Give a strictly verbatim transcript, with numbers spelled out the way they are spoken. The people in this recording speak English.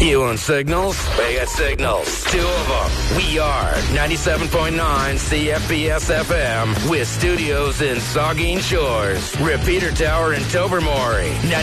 You want signals? We got signals. Two of them. We are ninety-seven point nine C F P S F M with studios in Saugeen Shores, Repeater Tower in Tobermory.